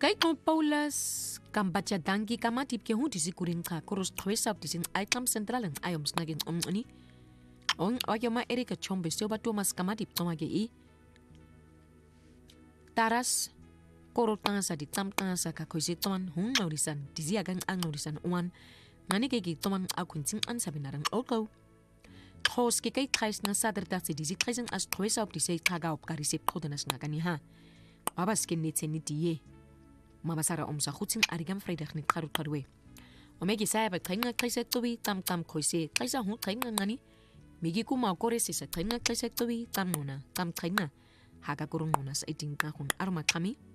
Kijk nou Paulus, kan baca danki kama tip ke hu disi kuring ka kurus twesap disin aikam central ang ayom snagin ni. Ong ayoma Erika chombe soba Thomas kama tip tomage I. Taras korot tangasa di tam tangasa ka koisi toman hung naurisan disi agang ang naurisan uan ngani kegi toman akunting an sabinarang olko. Tros ke kay trais na sadar dasi disi traisang as twesap disi tagaop karisip kodanas ngagani ha. Abas ken nitsen diye. Mabasara sa huting arigam Freitag nit karwe. Omegi saya ba trainga traisek tobi tam koisi traisa hu trainga ngani. Migi kuma kore sa trainga traisek tobi tam nona tam trainga. Haga kurung nona sa iting kahun arma kami.